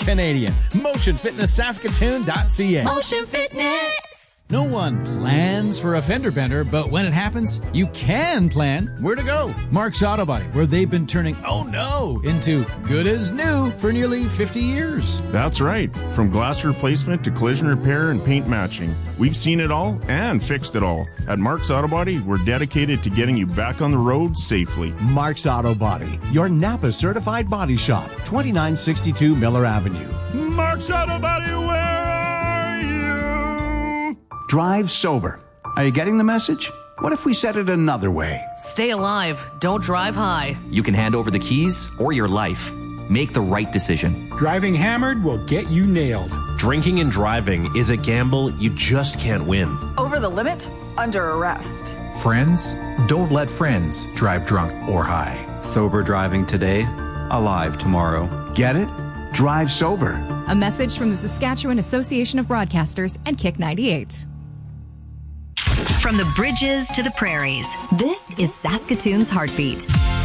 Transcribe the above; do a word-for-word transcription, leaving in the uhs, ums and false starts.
Canadian. Motion Fitness Saskatoon dot C A. Motion Fitness. No one plans for a fender bender, but when it happens, you can plan where to go. Mark's Auto Body, where they've been turning oh no into good as new for nearly fifty years. That's right. From glass replacement to collision repair and paint matching, we've seen it all and fixed it all. At Mark's Auto Body, we're dedicated to getting you back on the road safely. Mark's Auto Body, your Napa certified body shop, twenty-nine sixty-two Miller Avenue. Mark's Auto Body, where are you? Drive sober. Are you getting the message? What if we said it another way? Stay alive. Don't drive high. You can hand over the keys or your life. Make the right decision. Driving hammered will get you nailed. Drinking and driving is a gamble you just can't win. Over the limit? Under arrest. Friends? Don't let friends drive drunk or high. Sober driving today, alive tomorrow. Get it? Drive sober. A message from the Saskatchewan Association of Broadcasters and Kick ninety-eight. From the bridges to the prairies, this is Saskatoon's Heartbeat.